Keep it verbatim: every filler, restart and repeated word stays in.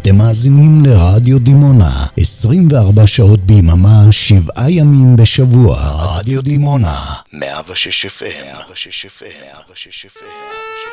אתם מאזינים לרדיו דימונה, עשרים וארבע שעות ביממה, שבעה ימים בשבוע. רדיו דימונה, מאה ושש אף אם, מאה ושש אף אם, מאה ושש אף אם.